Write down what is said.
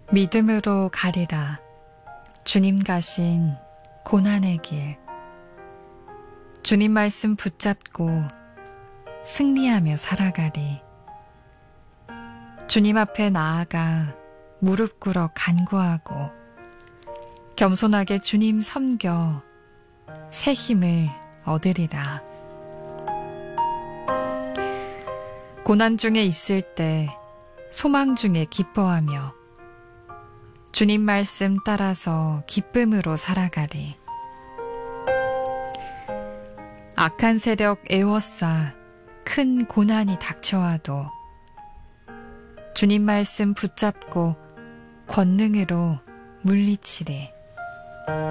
믿음으로 가리라. 주님 가신 고난의 길. 주님 말씀 붙잡고 승리하며 살아가리. 주님 앞에 나아가 무릎 꿇어 간구하고 겸손하게 주님 섬겨 새 힘을 얻으리라. 고난 중에 있을 때 소망 중에 기뻐하며 주님 말씀 따라서 기쁨으로 살아가리. 악한 세력 애워싸 큰 고난이 닥쳐와도 주님 말씀 붙잡고 권능으로 물리치리.